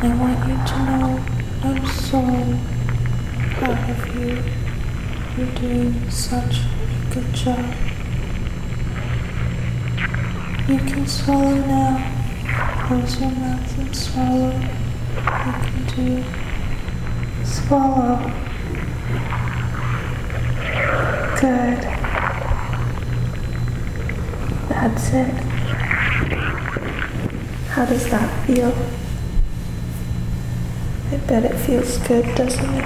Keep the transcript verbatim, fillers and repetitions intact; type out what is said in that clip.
I want you to know I'm so proud of you. You're doing such a good job. You can swallow now. Close your mouth and swallow. You can do it. Swallow. Good. That's it. How does that feel? I bet it feels good, doesn't it?